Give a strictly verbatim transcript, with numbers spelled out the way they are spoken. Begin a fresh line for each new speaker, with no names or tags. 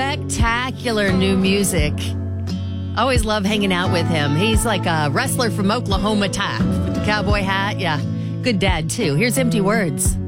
spectacular new music. Always love hanging out with him. He's like a wrestler from Oklahoma type. With the cowboy hat. Yeah. Good dad, too. Here's Empty Words.